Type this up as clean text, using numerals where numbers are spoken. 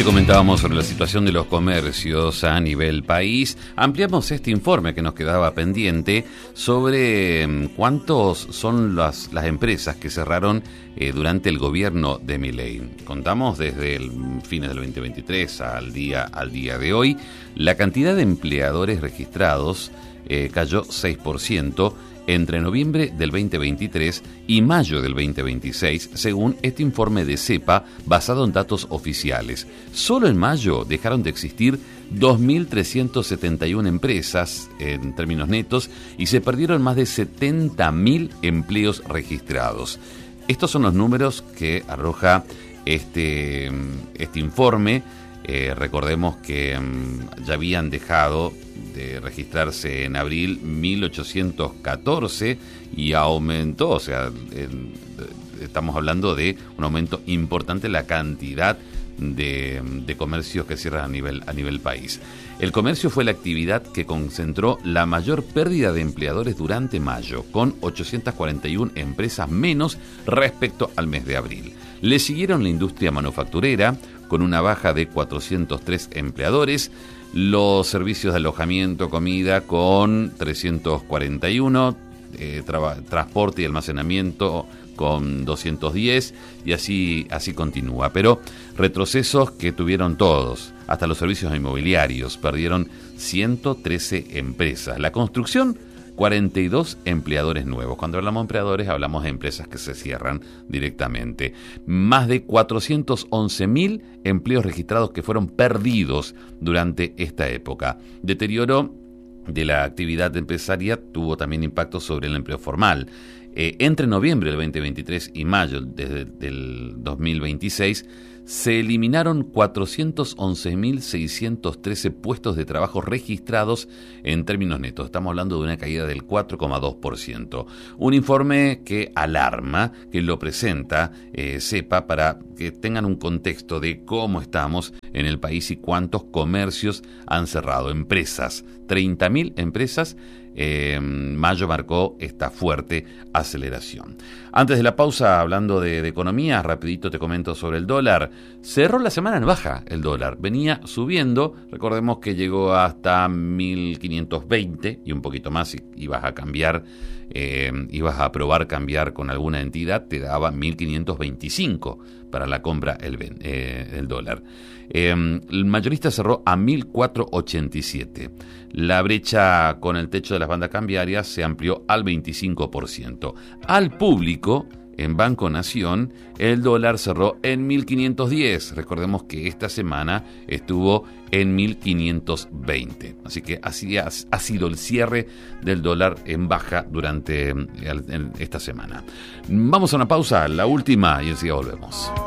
comentábamos sobre la situación de los comercios a nivel país, ampliamos este informe que nos quedaba pendiente sobre cuántos son las empresas que cerraron durante el gobierno de Milei. Contamos desde el fines del 2023 al día de hoy. La cantidad de empleadores registrados cayó 6% entre noviembre del 2023 y mayo del 2026, según este informe de CEPA basado en datos oficiales. Solo en mayo dejaron de existir 2.371 empresas en términos netos y se perdieron más de 70.000 empleos registrados. Estos son los números que arroja este informe. Recordemos que ya habían dejado de registrarse en abril 1.814 y aumentó, o sea, estamos hablando de un aumento importante en la cantidad de comercios que cierran a nivel país. El comercio fue la actividad que concentró la mayor pérdida de empleadores durante mayo, con 841 empresas menos respecto al mes de abril. Le siguieron la industria manufacturera, con una baja de 403 empleadores, los servicios de alojamiento, comida, con 341, transporte y almacenamiento con 210, y así continúa. Pero retrocesos que tuvieron todos, hasta los servicios inmobiliarios, perdieron 113 empresas. La construcción, 42 empleadores nuevos. Cuando hablamos de empleadores, hablamos de empresas que se cierran directamente. Más de 411.000 empleos registrados que fueron perdidos durante esta época. Deterioro de la actividad empresaria tuvo también impacto sobre el empleo formal. Entre noviembre del 2023 y mayo del 2026, se eliminaron 411.613 puestos de trabajo registrados en términos netos. Estamos hablando de una caída del 4,2%. Un informe que alarma, que lo presenta CEPA para que tengan un contexto de cómo estamos en el país y cuántos comercios han cerrado. Empresas, 30.000 empresas. Mayo marcó esta fuerte aceleración. Antes de la pausa, hablando de economía, rapidito te comento sobre el dólar. Cerró la semana en baja el dólar, venía subiendo, recordemos que llegó hasta 1.520 y un poquito más. Si ibas a cambiar, ibas a probar cambiar con alguna entidad, te daba 1.525 para la compra el dólar. El mayorista cerró a 1.487. La brecha con el techo de las bandas cambiarias se amplió al 25%. Al público, en Banco Nación, el dólar cerró en 1.510. Recordemos que esta semana estuvo en 1.520. Así que así ha sido el cierre del dólar en baja durante esta semana. Vamos a una pausa, la última, y enseguida volvemos.